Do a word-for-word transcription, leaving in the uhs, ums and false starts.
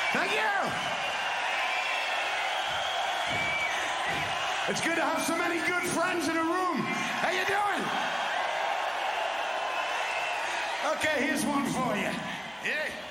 Thank you. It's good to have so many good friends in a room. How you doing? Okay, here's one for you. Yeah.